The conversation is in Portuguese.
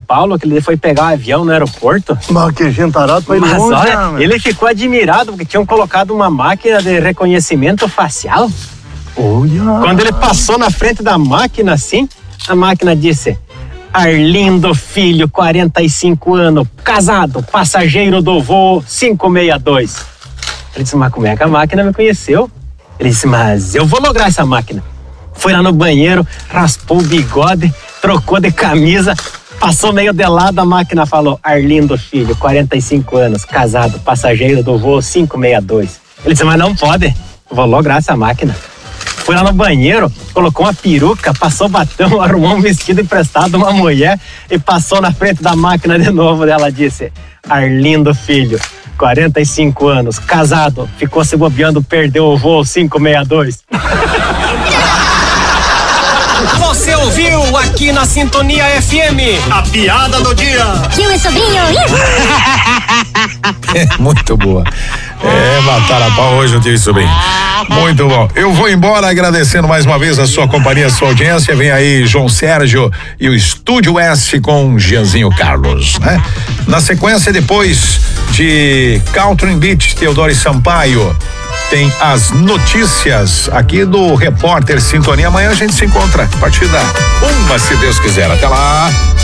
Paulo, que ele foi pegar um avião no aeroporto. Mas que gentarado pra ir longe, olha, né? ele ficou admirado porque tinham colocado uma máquina de reconhecimento facial. Olha. Quando ele passou na frente da máquina assim, a máquina disse: Arlindo Filho, 45 anos, casado, passageiro do voo 562. Ele disse: mas como é que a máquina me conheceu? Ele disse: mas eu vou lograr essa máquina. Foi lá no banheiro, raspou o bigode, trocou de camisa, passou meio de lado, a máquina falou: Arlindo Filho, 45 anos, casado, passageiro do voo 562. Ele disse: mas não pode, vou lograr essa máquina. Foi lá no banheiro, colocou uma peruca, passou batom, arrumou um vestido emprestado de uma mulher e passou na frente da máquina de novo. Ela disse: Arlindo Filho, 45 anos, casado, ficou se bobeando, perdeu o voo 562. Você ouviu aqui na Sintonia FM A piada do dia. Tio e sobrinho. Muito boa. Mataram a pau hoje, não tive sobrinho. Muito bom. Eu vou embora agradecendo mais uma vez a sua companhia, a sua audiência. Vem aí João Sérgio e o Estúdio S com Gianzinho Carlos, né? Na sequência, depois de Country Beach, Teodoro Sampaio, tem as notícias aqui do Repórter Sintonia. Amanhã a gente se encontra a partir da 1, se Deus quiser. Até lá.